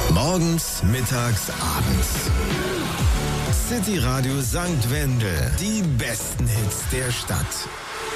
Morgens, mittags, abends. City Radio St. Wendel. Die besten Hits der Stadt.